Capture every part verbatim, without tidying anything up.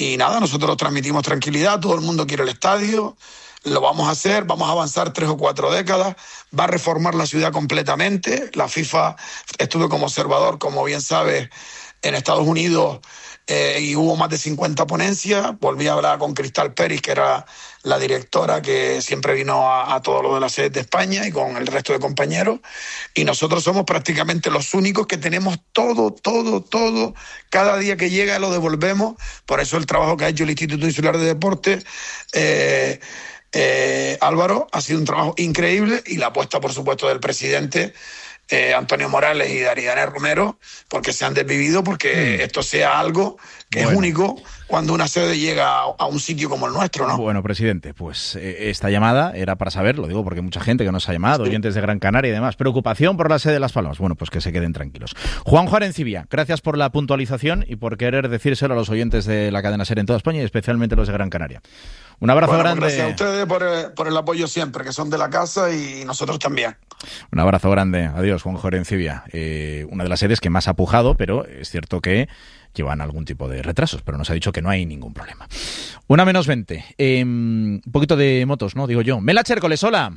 Y nada, nosotros transmitimos tranquilidad, todo el mundo quiere el estadio, lo vamos a hacer, vamos a avanzar tres o cuatro décadas, va a reformar la ciudad completamente. La FIFA, estuve como observador, como bien sabes, en Estados Unidos, eh, y hubo más de cincuenta ponencias. Volví a hablar con Cristal Peris, que era la directora que siempre vino a, a todo lo de la sede de España, y con el resto de compañeros, y nosotros somos prácticamente los únicos que tenemos todo, todo, todo, cada día que llega lo devolvemos. Por eso el trabajo que ha hecho el Instituto Insular de Deportes, eh, eh, Álvaro, ha sido un trabajo increíble, y la apuesta, por supuesto, del presidente Eh, Antonio Morales y Darío Romero, porque se han desvivido, porque mm. esto sea algo que bueno. es único cuando una sede llega a, a un sitio como el nuestro, ¿no? Bueno, presidente, pues eh, esta llamada era para saber, lo digo porque mucha gente que nos ha llamado, sí. oyentes de Gran Canaria y demás, preocupación por la sede de Las Palmas. Bueno, pues que se queden tranquilos. Juanjo Arencibia, gracias por la puntualización y por querer decírselo a los oyentes de la cadena SER en toda España y especialmente los de Gran Canaria. Un abrazo bueno, grande. Pues gracias a ustedes por el, por el apoyo siempre, que son de la casa, y nosotros también. Un abrazo grande. Adiós, Juanjo Arencibia. Eh, una de las sedes que más ha pujado, pero es cierto que llevan algún tipo de retrasos, pero nos ha dicho que no hay ningún problema. Una menos veinte. Eh, un poquito de motos, ¿no? Digo yo. Mela Chércoles, hola.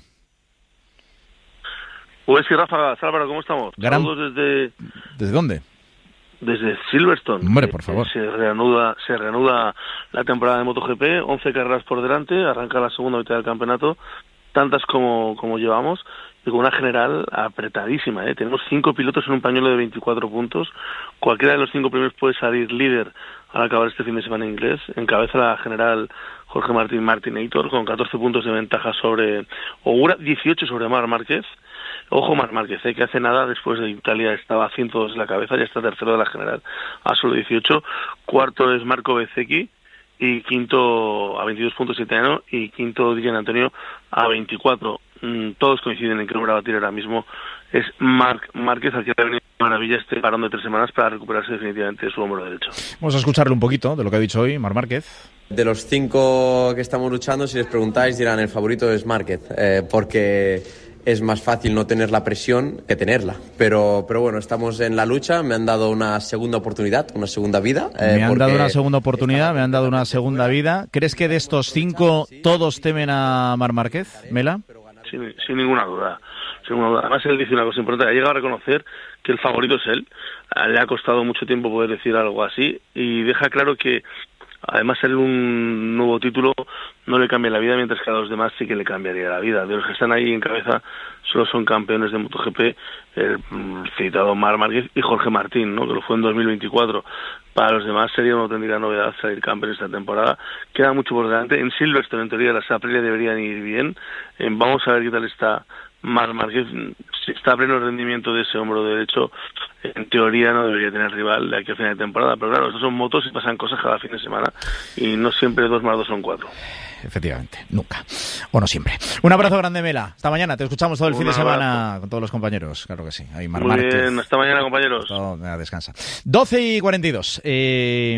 Pues sí, Rafa, Álvaro, ¿cómo estamos? Gran... Saludos desde... ¿Desde dónde? Desde Silverstone. Hombre, por favor. Se reanuda, se reanuda la temporada de MotoGP, once carreras por delante, arranca la segunda mitad del campeonato, tantas como, como llevamos, y con una general apretadísima, ¿eh? Tenemos cinco pilotos en un pañuelo de veinticuatro puntos, cualquiera de los cinco primeros puede salir líder al acabar este fin de semana en inglés. Encabeza la general Jorge Martín Martinator con catorce puntos de ventaja sobre Ogura, dieciocho sobre Marc Márquez. Ojo Marc Márquez, ¿eh? Que hace nada, después de Italia estaba a ciento dos en la cabeza, ya está tercero de la general a solo dieciocho. Cuarto es Marco Bezzecchi, y quinto a veintidós puntos italiano, y quinto Di Antonio a veinticuatro. Mm, todos coinciden en que el hombre a batir ahora mismo es Marc Márquez, al que le ha venido maravilla este parón de tres semanas para recuperarse definitivamente de su hombro derecho. Vamos a escucharle un poquito de lo que ha dicho hoy Marc Márquez. De los cinco que estamos luchando, si les preguntáis dirán el favorito es Márquez, eh, porque es más fácil no tener la presión que tenerla. Pero, pero bueno, estamos en la lucha, me han dado una segunda oportunidad, una segunda vida. Eh, me han dado una segunda oportunidad, me han dado una segunda vida. ¿Crees que de estos cinco todos temen a Marc Márquez, Mela? Sin, sin ninguna duda. Sin ninguna duda. Además, él dice una cosa importante, ha llegado a reconocer que el favorito es él. Le ha costado mucho tiempo poder decir algo así, y deja claro que además ser un nuevo título no le cambia la vida, mientras que a los demás sí que le cambiaría la vida. De los que están ahí en cabeza solo son campeones de MotoGP, el citado Marc Márquez y Jorge Martín, ¿no? Que lo fue en dos mil veinticuatro. Para los demás sería una auténtica novedad salir campeón esta temporada. Queda mucho por delante. En Silverstone, en teoría, las Aprilia deberían ir bien. Eh, vamos a ver qué tal está Marc Márquez. Si está a pleno rendimiento de ese hombro derecho, en teoría no debería tener rival de aquí a final de temporada, pero claro, estos son motos y pasan cosas cada fin de semana, y no siempre dos más dos son cuatro. Efectivamente, nunca. O no siempre. Un abrazo grande, Mela. Hasta mañana, te escuchamos todo el Un fin de abrazo. semana con todos los compañeros. Claro que sí. Ahí Marc Muy Márquez. bien, hasta mañana, compañeros. Todo, nada, descansa. doce y cuarenta y dos. Eh,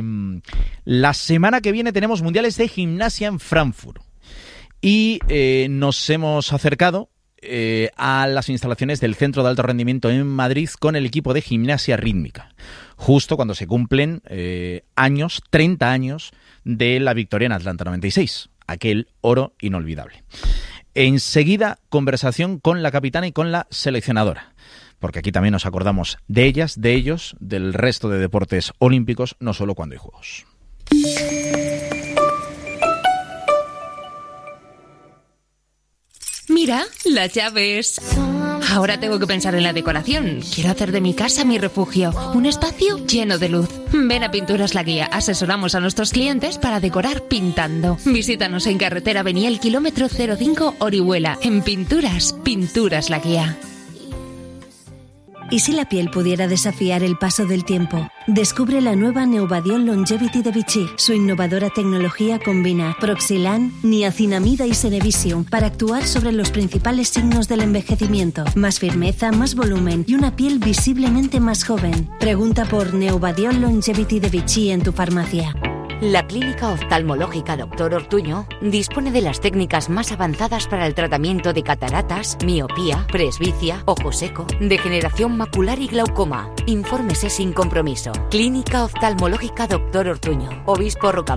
la semana que viene tenemos mundiales de gimnasia en Frankfurt. Y eh, nos hemos acercado Eh, a las instalaciones del Centro de Alto Rendimiento en Madrid con el equipo de gimnasia rítmica, justo cuando se cumplen eh, años, treinta años de la victoria en Atlanta noventa y seis, aquel oro inolvidable. Enseguida, conversación con la capitana y con la seleccionadora, porque aquí también nos acordamos de ellas, de ellos, del resto de deportes olímpicos, no solo cuando hay juegos. Mira, las llaves. Ahora tengo que pensar en la decoración. Quiero hacer de mi casa mi refugio, un espacio lleno de luz. Ven a Pinturas La Guía. Asesoramos a nuestros clientes para decorar pintando. Visítanos en carretera Beniel, kilómetro cero cinco, Orihuela. En Pinturas, Pinturas La Guía. ¿Y si la piel pudiera desafiar el paso del tiempo? Descubre la nueva Neuvadiol Longevity de Vichy. Su innovadora tecnología combina Proxilan, niacinamida y Senevisium para actuar sobre los principales signos del envejecimiento. Más firmeza, más volumen y una piel visiblemente más joven. Pregunta por Neuvadiol Longevity de Vichy en tu farmacia. La Clínica Oftalmológica Doctor Ortuño dispone de las técnicas más avanzadas para el tratamiento de cataratas, miopía, presbicia, ojo seco, degeneración macular y glaucoma. Infórmese sin compromiso. Clínica Oftalmológica Doctor Ortuño, Obispo Roca.